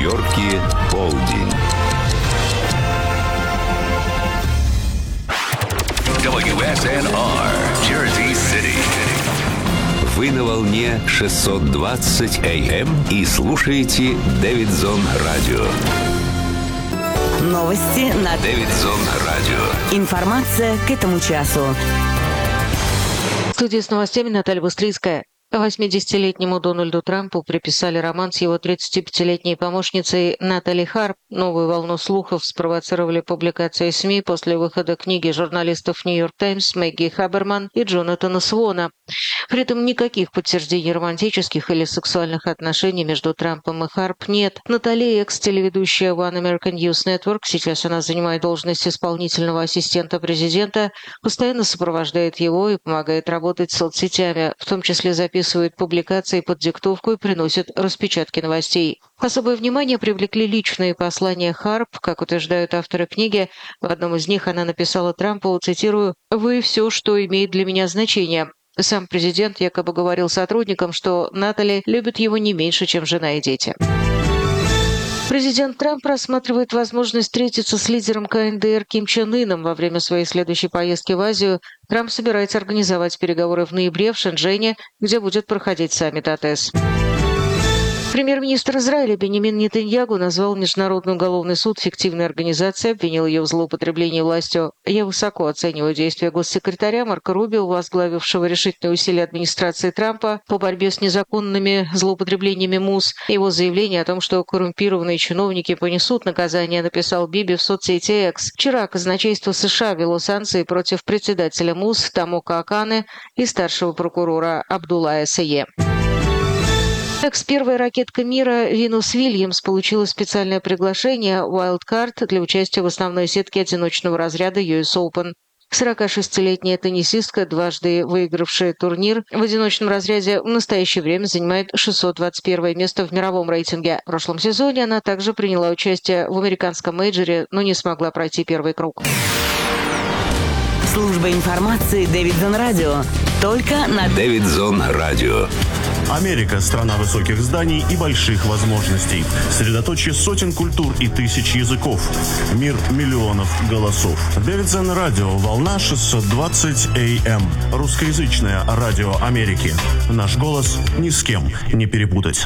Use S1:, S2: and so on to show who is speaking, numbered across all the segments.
S1: Нью-Йорке полдень. WSNR, Jersey City. Вы на волне 620 AM и слушаете Дэвидсон Радио.
S2: Новости на
S1: Дэвидсон Радио.
S2: Информация к этому часу.
S3: В студии с новостями Наталья Быстрицкая. 80-летнему Дональду Трампу приписали роман с его 35-летней помощницей Натали Харп. Новую волну слухов спровоцировали публикации СМИ после выхода книги журналистов «Нью-Йорк Таймс» Мэгги Хаберман и Джонатана Свона. При этом никаких подтверждений романтических или сексуальных отношений между Трампом и Харп нет. Натали, экс-телеведущая One American News Network, сейчас она занимает должность исполнительного ассистента президента, постоянно сопровождает его и помогает работать с соцсетями, в том числе записывает публикации под диктовку и приносит распечатки новостей. Особое внимание привлекли личные послания Харп. Как утверждают авторы книги, в одном из них она написала Трампу, цитирую, «Вы все, что имеет для меня значение». Сам президент якобы говорил сотрудникам, что Натали любит его не меньше, чем жена и дети. Президент Трамп рассматривает возможность встретиться с лидером КНДР Ким Чен Ыном во время своей следующей поездки в Азию. Трамп собирается организовать переговоры в ноябре в Шэньчжэне, где будет проходить саммит АТЭС. Премьер-министр Израиля Беньямин Нетаньяху назвал Международный уголовный суд фиктивной организацией, обвинил ее в злоупотреблении властью. Я высоко оцениваю действия госсекретаря Марко Рубио, возглавившего решительные усилия администрации Трампа по борьбе с незаконными злоупотреблениями МУС. Его заявление о том, что коррумпированные чиновники понесут наказание, написал Биби в соцсети X. Вчера казначейство США ввело санкции против председателя МУС Томока Аканы и старшего прокурора Абдуллая Сае. Экс-первая ракетка мира Винус Вильямс получила специальное приглашение Wildcard для участия в основной сетке одиночного разряда US Open. 46-летняя теннисистка, дважды выигравшая турнир в одиночном разряде, в настоящее время занимает 621 место в мировом рейтинге. В прошлом сезоне она также приняла участие в американском мейджоре, но не смогла пройти первый круг.
S2: Служба информации Дэвидсон Радио. Только на
S1: Дэвидсон Радио.
S4: Америка – страна высоких зданий и больших возможностей. Средоточие сотен культур и тысяч языков. Мир миллионов голосов. Дэвидсон Радио. Волна 620 AM. Русскоязычное радио Америки. Наш голос ни с кем не перепутать.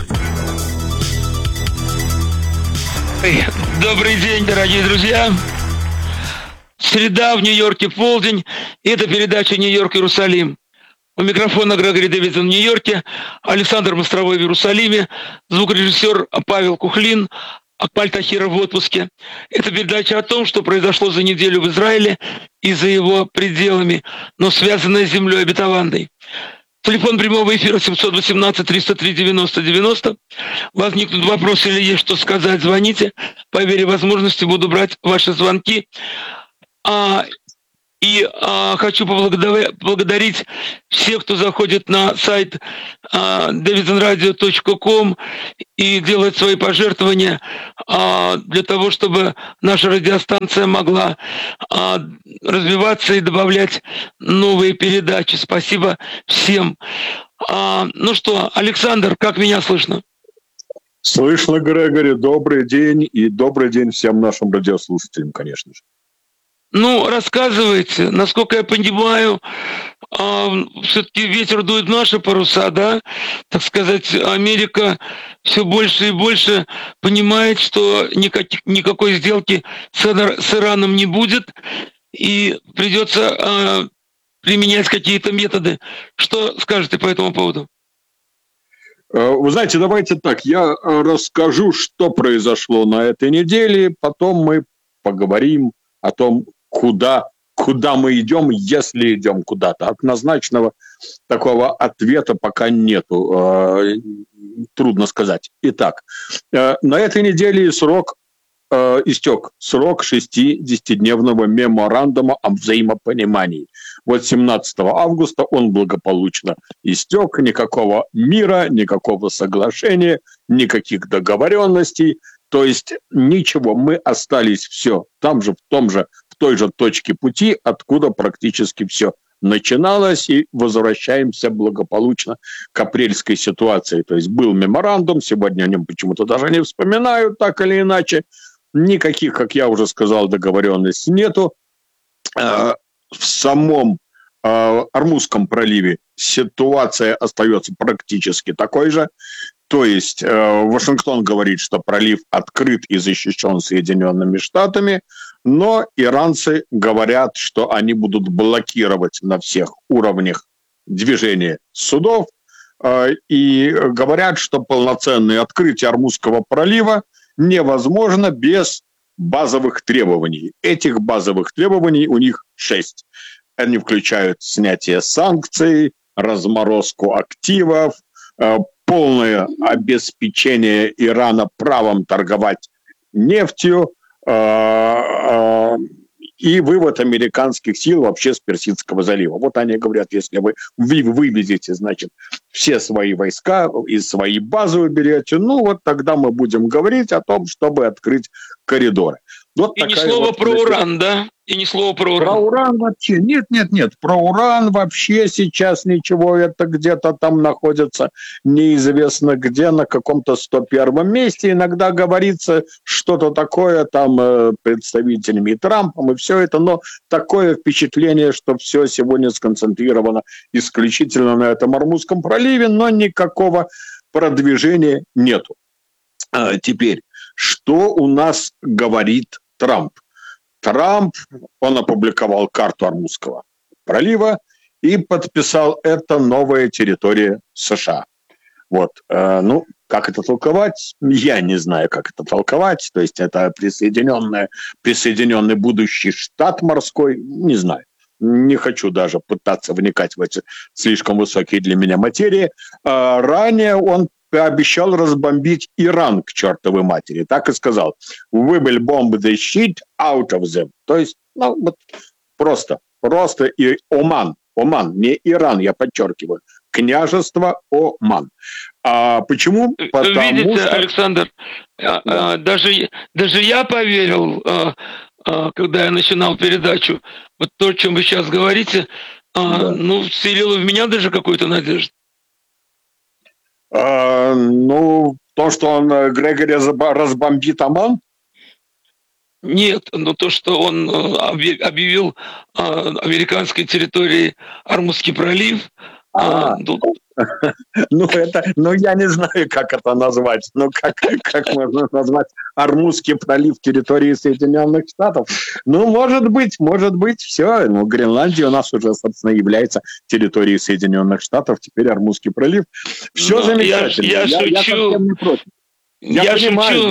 S5: Добрый день, дорогие друзья. Среда в Нью-Йорке полдень. Это передача «Нью-Йорк Иерусалим». У микрофона Грегори Дэвидсон в Нью-Йорке, Александр Мостровой в Иерусалиме, звукорежиссер Павел Кухлин, Акмаль Тахиров в отпуске. Это передача о том, что произошло за неделю в Израиле и за его пределами, но связанное с землей обетованной. Телефон прямого эфира 718-303-90-90. Возникнут вопросы или есть что сказать, звоните. По мере возможности буду брать ваши звонки. Хочу поблагодарить всех, кто заходит на сайт davidsonradio.com и делает свои пожертвования для того, чтобы наша радиостанция могла развиваться и добавлять новые передачи. Спасибо всем. Ну что, Александр, как меня слышно?
S6: Слышно, Грегори. Добрый день и добрый день всем нашим радиослушателям, конечно же.
S5: Ну, рассказывайте. Насколько я понимаю, все-таки ветер дует в наши паруса, да? Так сказать, Америка все больше и больше понимает, что никакой сделки с Ираном не будет, и придется применять какие-то методы. Что скажете по этому поводу?
S6: Вы знаете, давайте так, я расскажу, что произошло на этой неделе, потом мы поговорим о том, куда мы идем, если идем куда-то. Однозначного такого ответа пока нету. Трудно сказать. Итак, на этой неделе истек срок 60-дневного меморандума о взаимопонимании. Вот 17 августа он благополучно истек. Никакого мира, никакого соглашения, никаких договоренностей. То есть ничего, мы остались все в той же точке пути, откуда практически все начиналось, и возвращаемся благополучно к апрельской ситуации. То есть был меморандум, сегодня о нем почему-то даже не вспоминают, так или иначе. Никаких, как я уже сказал, договоренностей нету. В самом Ормузском проливе ситуация остается практически такой же. То есть Вашингтон говорит, что пролив открыт и защищен Соединенными Штатами, но иранцы говорят, что они будут блокировать на всех уровнях движение судов и говорят, что полноценное открытие Ормузского пролива невозможно без базовых требований. Этих базовых требований у них 6. Они включают снятие санкций, разморозку активов, полное обеспечение Ирана правом торговать нефтью и вывод американских сил вообще с Персидского залива. Вот они говорят, если вы вывезете, значит, все свои войска и свои базы уберете, ну вот тогда мы будем говорить о том, чтобы открыть коридоры. Вот
S5: и ни слова вот про уран, да? И ни слова про уран.
S6: Про уран вообще. Нет. Про уран вообще сейчас ничего. Это где-то там находится неизвестно где, на каком-то 101-м месте. Иногда говорится что-то такое там представителями и Трампом, и все это. Но такое впечатление, что все сегодня сконцентрировано исключительно на этом Ормузском проливе, но никакого продвижения нету. Теперь, что у нас говорит Трамп? Трамп, он опубликовал карту Ормузского пролива и подписал: это новая территория США. Вот, ну, как это толковать? Я не знаю, как это толковать. То есть это присоединенный будущий штат морской, не знаю. Не хочу даже пытаться вникать в эти слишком высокие для меня материи. Ранее он обещал разбомбить Иран к чертовой матери. Так и сказал: we will bomb the shit out of them. То есть, ну, вот просто и Оман, не Иран, я подчеркиваю, княжество Оман. Почему?
S5: Потому видите, что... Александр, да. даже я поверил, когда я начинал передачу, вот то, о чем вы сейчас говорите, да. Ну, вселило в меня даже какую-то надежду.
S6: Ну, то, что он Грегори разбомбит Оман?
S5: Нет, но то, что он объявил американской территории Ормузский пролив.
S6: Ну, я не знаю, как это назвать. Ну, как можно назвать Ормузский пролив территории Соединенных Штатов? Ну, может быть, все. Ну, Гренландия у нас уже, собственно, является территорией Соединенных Штатов. Теперь Ормузский пролив. Все замечательно.
S5: Я шучу. Я шучу,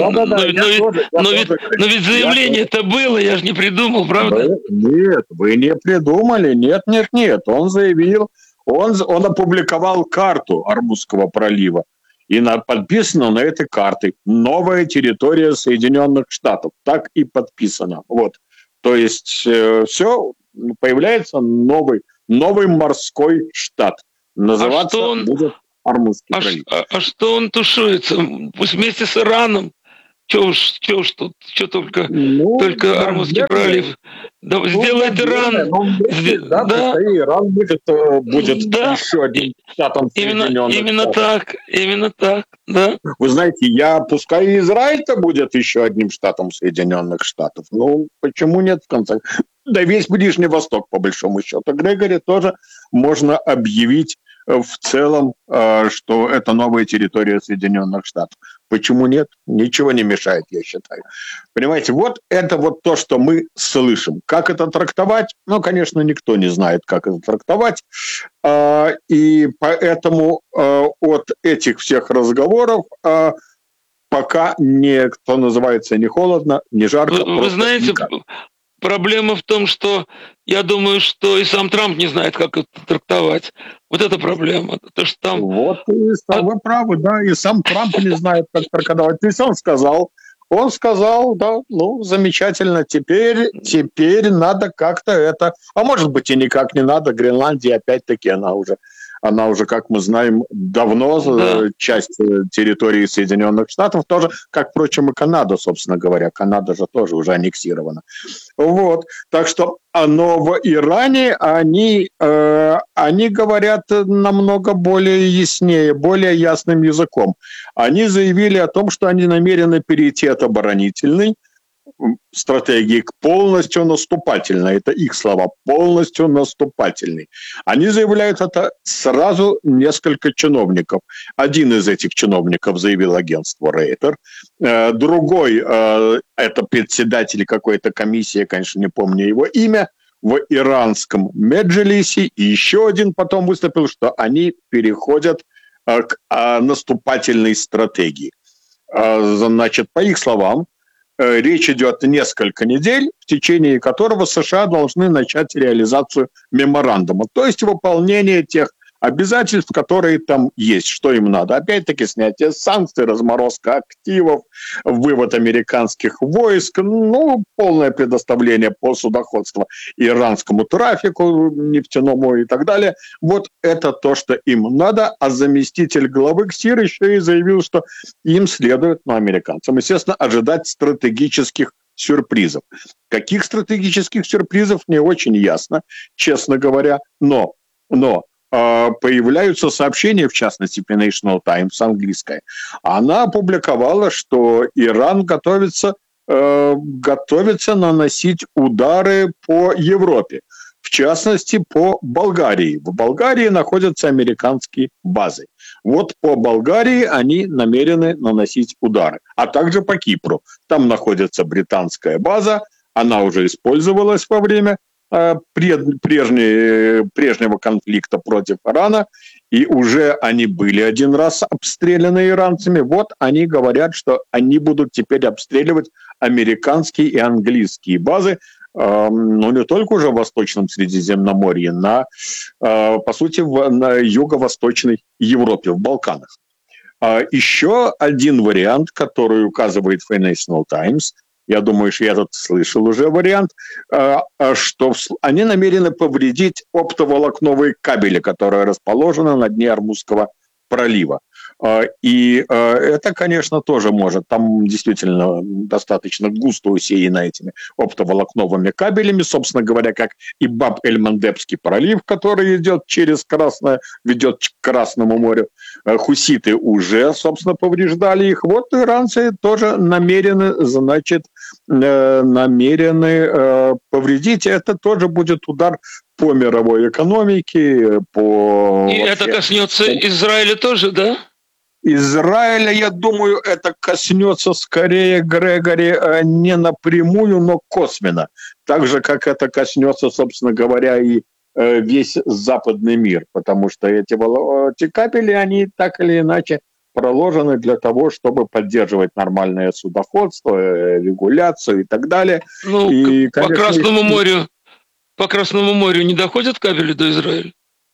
S5: но ведь заявление-то было, я же не придумал, правда?
S6: Нет, вы не придумали. Нет. Он заявил. Он опубликовал карту Ормузского пролива, и подписано на этой карте «Новая территория Соединенных Штатов». Так и подписано. Вот. То есть все, появляется новый морской штат. Называться будет Ормузский пролив.
S5: А что он тушуется? Пусть вместе с Ираном. Чего уж тут, только Ормузский пролив. Да, сделает Иран.
S6: Иран будет еще одним штатом Соединенных Штатов.
S5: Именно так, да.
S6: Вы знаете, пускай и Израиль-то будет еще одним штатом Соединенных Штатов. Ну, почему нет в конце? Да весь Ближний Восток, по большому счету. Грегори тоже можно объявить в целом, что это новая территория Соединенных Штатов. Почему нет? Ничего не мешает, я считаю. Понимаете, вот это вот то, что мы слышим. Как это трактовать? Ну, конечно, никто не знает, как это трактовать. И поэтому от этих всех разговоров пока что называется, не холодно, не жарко.
S5: Вы знаете, никак. Проблема в том, что я думаю, что и сам Трамп не знает, как это трактовать. Вот это проблема. То, что там...
S6: Вот, вы правы, да, и сам Трамп не знает, как трактовать. То есть он сказал, да, ну, замечательно, теперь надо как-то это... А может быть, и никак не надо. Гренландия, опять-таки, она уже она уже, как мы знаем, давно часть территории Соединенных Штатов, тоже, как, впрочем, и Канада, собственно говоря. Канада же тоже уже аннексирована. Вот. Так что, но в Иране они говорят намного более яснее, более ясным языком. Они заявили о том, что они намерены перейти от оборонительной стратегии к полностью наступательной. Это их слова. Полностью наступательной. Они заявляют это сразу несколько чиновников. Один из этих чиновников заявил агентству Рейтер. Другой, это председатель какой-то комиссии, конечно, не помню его имя, в иранском Меджлисе. И еще один потом выступил, что они переходят к наступательной стратегии. Значит, по их словам, речь идет несколько недель, в течение которого США должны начать реализацию меморандума, то есть выполнение тех обязательств, которые там есть, что им надо. Опять-таки снятие санкций, разморозка активов, вывод американских войск, полное предоставление по судоходству иранскому трафику нефтяному и так далее. Вот это то, что им надо. А заместитель главы КСИР еще и заявил, что им следует, американцам, естественно, ожидать стратегических сюрпризов. Каких стратегических сюрпризов, не очень ясно, честно говоря, но появляются сообщения, в частности, Financial Times, английская. Она опубликовала, что Иран готовится наносить удары по Европе, в частности, по Болгарии. В Болгарии находятся американские базы. Вот по Болгарии они намерены наносить удары, а также по Кипру. Там находится британская база, она уже использовалась во время прежнего конфликта против Ирана, и уже они были один раз обстреляны иранцами. Вот они говорят, что они будут теперь обстреливать американские и английские базы, не только уже в Восточном Средиземноморье, по сути, на Юго-Восточной Европе, в Балканах. Еще один вариант, который указывает Financial Times, я думаю, что я тут слышал уже вариант, что они намерены повредить оптоволокновые кабели, которые расположены на дне Ормузского пролива. И это, конечно, тоже может. Там действительно достаточно густо усеяно этими оптоволокновыми кабелями, собственно говоря, как и Баб-эль-Мандебский пролив, который ведет к Красному морю. Хуситы уже, собственно, повреждали их. Вот иранцы тоже намерены повредить. Это тоже будет удар по мировой экономике,
S5: И это коснется Израиля тоже, да?
S6: Израиля, я думаю, это коснется скорее, Грегори, не напрямую, но косвенно. Так же, как это коснется, собственно говоря, и весь западный мир. Потому что эти кабели, они так или иначе проложены для того, чтобы поддерживать нормальное судоходство, регуляцию и так далее. И, конечно,
S5: по Красному морю не доходят кабели до Израиля?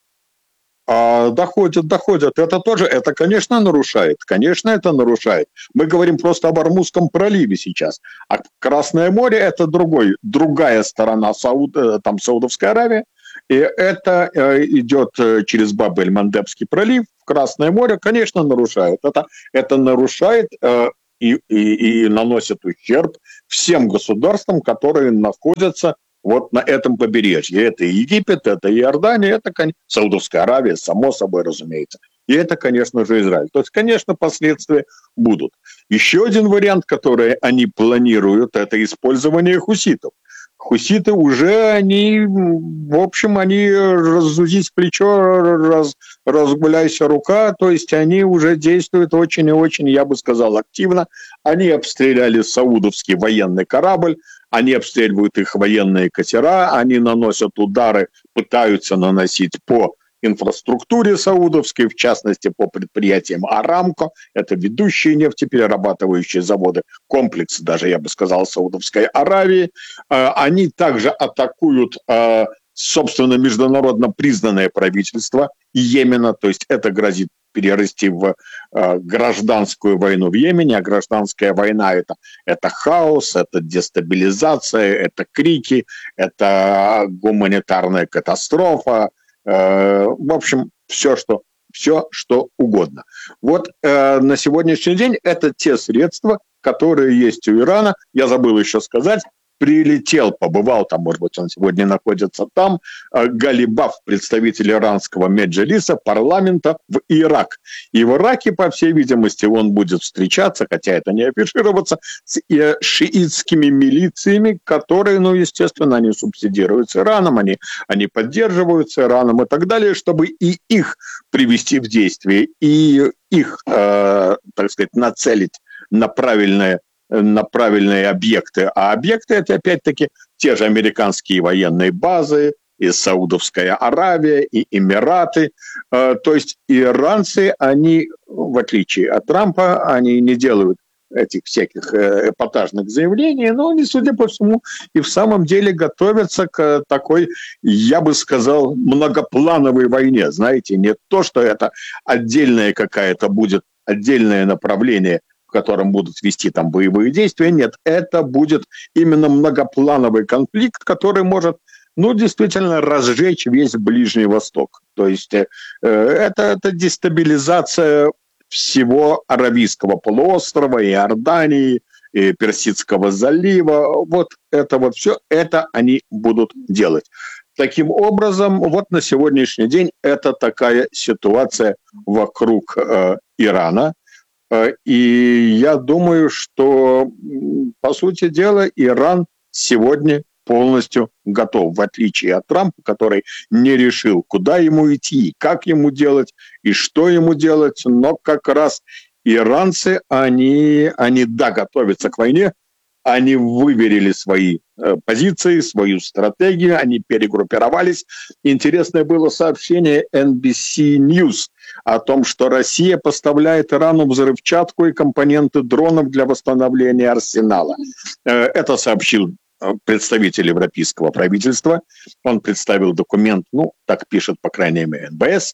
S6: Доходят. Это, конечно, нарушает. Конечно, это нарушает. Мы говорим просто об Ормузском проливе сейчас. А Красное море – это другая сторона там Саудовская Аравия. И это идет через Баб-эль-Мандебский пролив в Красное море. Конечно, нарушает. Это нарушает и наносит ущерб всем государствам, которые находятся вот на этом побережье. Это и Египет, это и Иордания, это Саудовская Аравия, само собой, разумеется. И это, конечно же, Израиль. То есть, конечно, последствия будут. Еще один вариант, который они планируют, это использование хуситов. Хуситы уже, они разузись плечо, разгуляйся рука, то есть они уже действуют очень и очень, я бы сказал, активно. Они обстреляли саудовский военный корабль, они обстреливают их военные катера, они наносят удары, пытаются наносить по инфраструктуре саудовской, в частности, по предприятиям Арамко, это ведущие нефтеперерабатывающие заводы, комплекс, даже, я бы сказал, Саудовской Аравии. Они также атакуют, собственно, международно признанное правительство Йемена, то есть это грозит перерасти в гражданскую войну в Йемене, а гражданская война это хаос, это дестабилизация, это крики, это гуманитарная катастрофа. В общем, все, что угодно. Вот на сегодняшний день это те средства, которые есть у Ирана. Я забыл еще сказать, прилетел, побывал там, может быть, он сегодня находится там, Галибаф, представитель иранского меджлиса, парламента в Ирак. И в Ираке, по всей видимости, он будет встречаться, хотя это не афишироваться, с шиитскими милициями, которые, ну, естественно, они субсидируются Ираном, они поддерживаются Ираном и так далее, чтобы и их привести в действие, и их, так сказать, нацелить на правильные объекты. А объекты – это, опять-таки, те же американские военные базы, и Саудовская Аравия, и Эмираты. То есть иранцы, они, в отличие от Трампа, они не делают этих всяких эпатажных заявлений, но они, судя по всему, и в самом деле готовятся к такой, я бы сказал, многоплановой войне. Знаете, не то, что это отдельное какая-то будет, отдельное направление, в котором будут вести там боевые действия. Нет, это будет именно многоплановый конфликт, который может, ну, действительно разжечь весь Ближний Восток. То есть это дестабилизация всего Аравийского полуострова, Иордании, и Персидского залива. Вот все, это они будут делать. Таким образом, вот на сегодняшний день это такая ситуация вокруг Ирана. И я думаю, что, по сути дела, Иран сегодня полностью готов, в отличие от Трампа, который не решил, куда ему идти, как ему делать и что ему делать. Но как раз иранцы, они да, готовятся к войне, они выверили свои позиции, свою стратегию, они перегруппировались. Интересное было сообщение NBC News о том, что Россия поставляет Ирану взрывчатку и компоненты дронов для восстановления арсенала. Это сообщил представитель европейского правительства. Он представил документ, ну, так пишет, по крайней мере, НБС,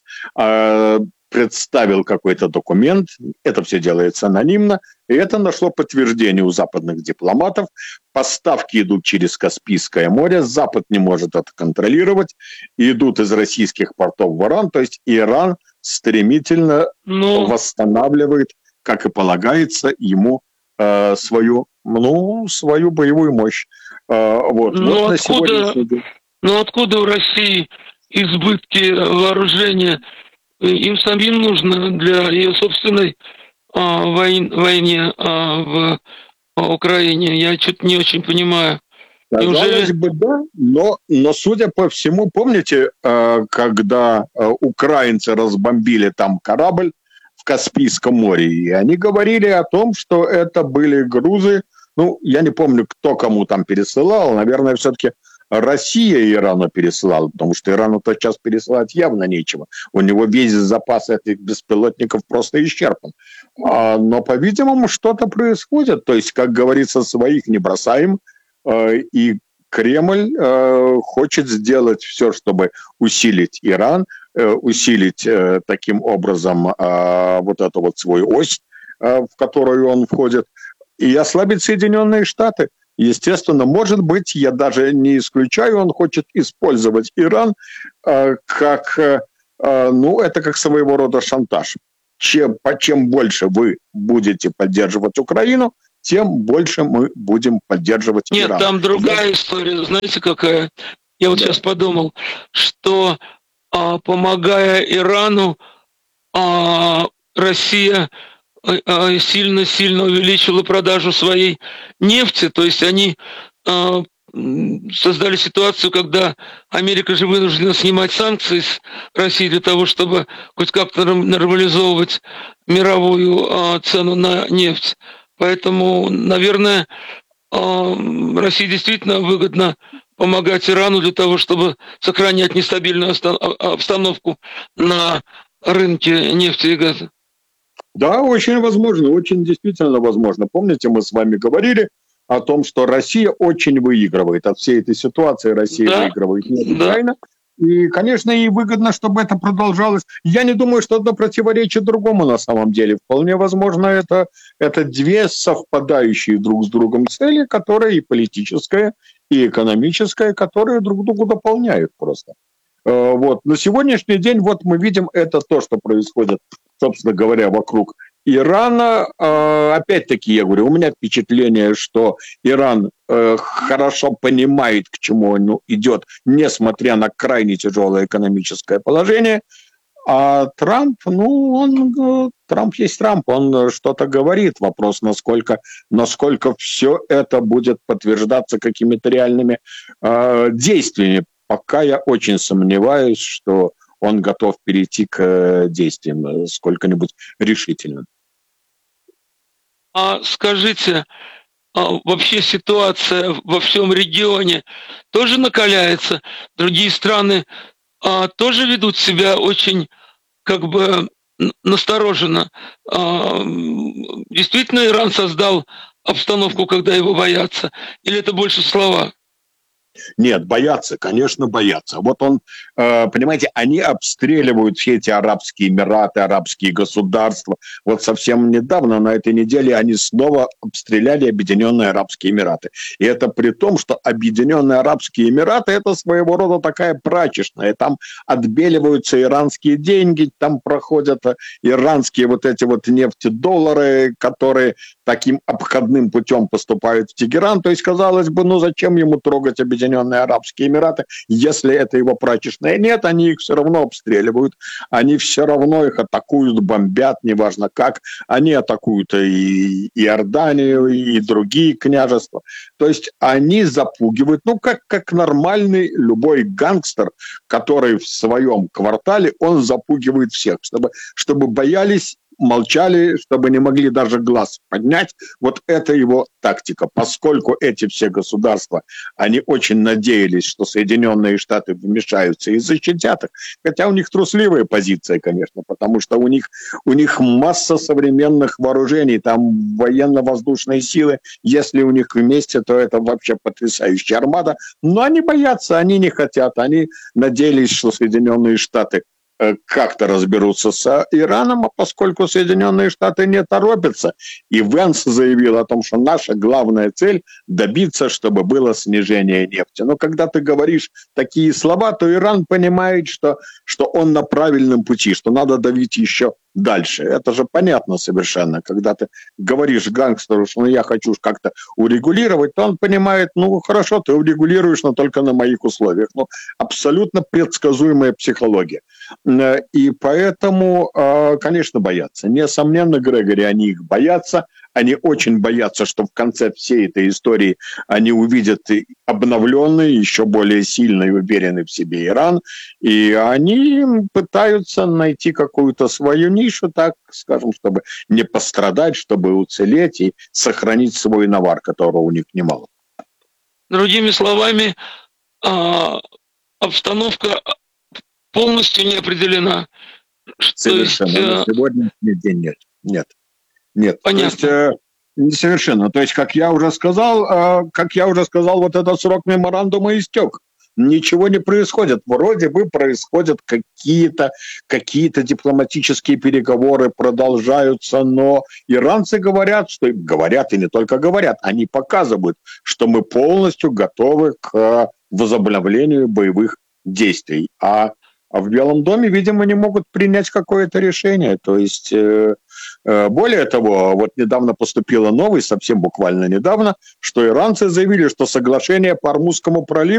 S6: представил какой-то документ, это все делается анонимно, и это нашло подтверждение у западных дипломатов. Поставки идут через Каспийское море, Запад не может это контролировать, идут из российских портов в Иран, то есть Иран стремительно восстанавливает, как и полагается, ему свою боевую мощь.
S5: Откуда у России избытки вооружения? Им самим нужно для ее собственной войне в Украине. Я что-то не очень понимаю.
S6: Казалось бы, да, но судя по всему, помните, когда украинцы разбомбили там корабль в Каспийском море, и они говорили о том, что это были грузы, ну, я не помню, кто кому там пересылал, наверное, все-таки Россия Ирану пересылала, потому что Ирану тотчас пересылать явно нечего. У него весь запас этих беспилотников просто исчерпан. Но, по-видимому, что-то происходит. То есть, как говорится, своих не бросаем. И Кремль хочет сделать все, чтобы усилить Иран, усилить таким образом вот эту вот свою ось, в которую он входит, и ослабить Соединенные Штаты. Естественно, может быть, я даже не исключаю, он хочет использовать Иран как своего рода шантаж. Чем больше вы будете поддерживать Украину, тем больше мы будем поддерживать Иран.
S5: Нет, там другая история. Знаете, какая? Я вот сейчас подумал, что, помогая Ирану, Россия сильно-сильно увеличила продажу своей нефти. То есть они создали ситуацию, когда Америка же вынуждена снимать санкции с России для того, чтобы хоть как-то нормализовывать мировую цену на нефть. Поэтому, наверное, России действительно выгодно помогать Ирану для того, чтобы сохранять нестабильную обстановку на рынке нефти и газа.
S6: Да, очень возможно, очень действительно возможно. Помните, мы с вами говорили о том, что Россия очень выигрывает от всей этой ситуации. Россия выигрывает необычайно. И, конечно, ей выгодно, чтобы это продолжалось. Я не думаю, что одно противоречит другому на самом деле. Вполне возможно, это две совпадающие друг с другом цели, которые и политическая, и экономическая, которые друг друга дополняют просто. Вот. На сегодняшний день вот мы видим это то, что происходит, собственно говоря, вокруг Ирана. Опять-таки, я говорю, у меня впечатление, что Иран хорошо понимает, к чему он идет, несмотря на крайне тяжелое экономическое положение. А Трамп, Трамп есть Трамп, он что-то говорит. Вопрос, насколько все это будет подтверждаться какими-то реальными действиями. Пока я очень сомневаюсь, что он готов перейти к действиям сколько-нибудь решительно.
S5: А скажите, вообще ситуация во всем регионе тоже накаляется? Другие страны тоже ведут себя очень настороженно. Действительно, Иран создал обстановку, когда его боятся? Или это больше слова?
S6: Нет, боятся, конечно, боятся. Вот он, понимаете, они обстреливают все эти Арабские Эмираты, арабские государства. Вот совсем недавно, на этой неделе, они снова обстреляли Объединенные Арабские Эмираты. И это при том, что Объединенные Арабские Эмираты – это своего рода такая прачечная. Там отбеливаются иранские деньги, там проходят иранские вот эти вот нефтедоллары, которые таким обходным путем поступают в Тегеран. То есть, казалось бы, зачем ему трогать Объединенные Арабские Эмираты, если это его прачечная? Нет, они их все равно обстреливают, они все равно их атакуют, бомбят, неважно как. Они атакуют и Иорданию, и другие княжества. То есть они запугивают, как нормальный любой гангстер, который в своем квартале, он запугивает всех, чтобы боялись, молчали, чтобы не могли даже глаз поднять. Вот это его тактика. Поскольку эти все государства, они очень надеялись, что Соединенные Штаты вмешаются и защитят их, хотя у них трусливая позиция, конечно, потому что у них масса современных вооружений, там военно-воздушные силы, если у них вместе, то это вообще потрясающая армада, но они боятся, они не хотят, они надеялись, что Соединенные Штаты как-то разберутся с Ираном, а поскольку Соединенные Штаты не торопятся, и Венс заявил о том, что наша главная цель – добиться, чтобы было снижение нефти. Но когда ты говоришь такие слова, то Иран понимает, что он на правильном пути, что надо давить еще дальше. Это же понятно совершенно. Когда ты говоришь гангстеру, что я хочу как-то урегулировать, то он понимает, хорошо, ты урегулируешь, но только на моих условиях. Абсолютно предсказуемая психология. И поэтому, конечно, боятся. Несомненно, Грегори, они их боятся. Они очень боятся, что в конце всей этой истории они увидят обновленный, еще более сильный и уверенный в себе Иран. И они пытаются найти какую-то свою нишу, так скажем, чтобы не пострадать, чтобы уцелеть и сохранить свой навар, которого у них немало.
S5: Другими словами, обстановка полностью не определена.
S6: Совершенно. На сегодняшний день нет.
S5: Понятно.
S6: То есть, совершенно. То есть, как я уже сказал, вот этот срок меморандума истек. Ничего не происходит. Вроде бы происходят какие-то дипломатические переговоры, продолжаются, но иранцы говорят и не только говорят, они показывают, что мы полностью готовы к возобновлению боевых действий. А в Белом доме, видимо, не могут принять какое-то решение. То есть, более того, вот недавно поступило совсем буквально недавно, что иранцы заявили, что соглашение по Ормузскому проливу